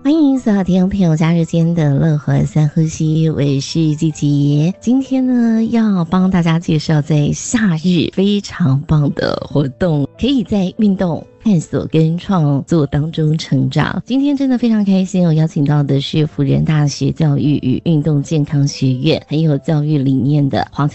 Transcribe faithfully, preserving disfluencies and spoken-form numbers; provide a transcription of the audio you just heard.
欢迎所有听众朋友加入今天的乐活三呼吸，我是季杰。今天呢，要帮大家介绍在夏日非常棒的活动，可以在运动、探索跟创作当中成长。今天真的非常开心，我邀请到的是辅仁大学教育与运动健康学院很有教育理念的黄